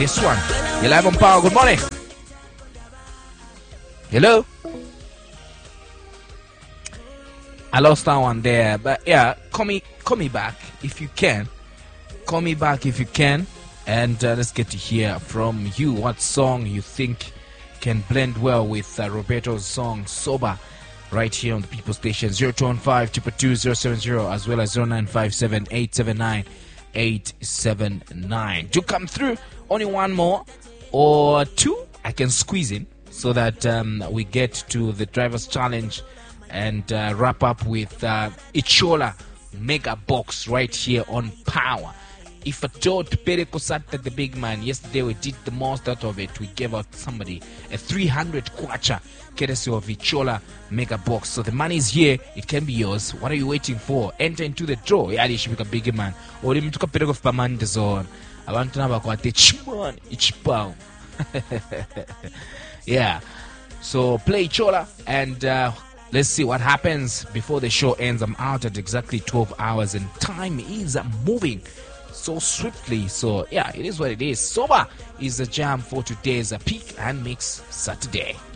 this one. You're live on Power. Good morning. Hello. I lost that one there, but yeah, call me back if you can. Call me back if you can, and let's get to hear from you what song you think can blend well with Roberto's song Sober right here on the People Station. 0215-222-070 as well as 0957-879-879. Do come through. Only one more or two I can squeeze in so that we get to the driver's challenge and wrap up with Ichola Mega Box right here on Power. If I told Pereko Sata, the big man, yesterday we did the most out of it. We gave out somebody a 300 kwacha courtesy of Ichola Mega Box. So the money is here. It can be yours. What are you waiting for? Enter into the draw. Yali shibika big man. Ori mtuka Pereko Fpamande zone. Abantu naba kwa te chimon ichipao. Yeah. So play Ichola and let's see what happens before the show ends. I'm out at exactly 12 hours and time is moving so swiftly. So yeah, it is what it is. Sober is the jam for today's Peak and Mix Saturday.